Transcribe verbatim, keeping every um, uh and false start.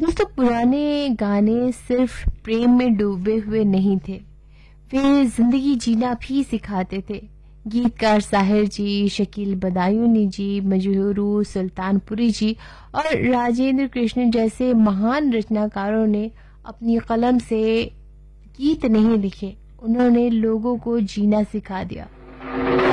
दोस्तों, पुराने गाने सिर्फ प्रेम में डूबे हुए नहीं थे, वे जिंदगी जीना भी सिखाते थे। गीतकार साहिर जी, शकील बदायूनी जी, मजहरू सुल्तानपुरी जी और राजेंद्र कृष्ण जैसे महान रचनाकारों ने अपनी कलम से गीत नहीं लिखे, उन्होंने लोगों को जीना सिखा दिया।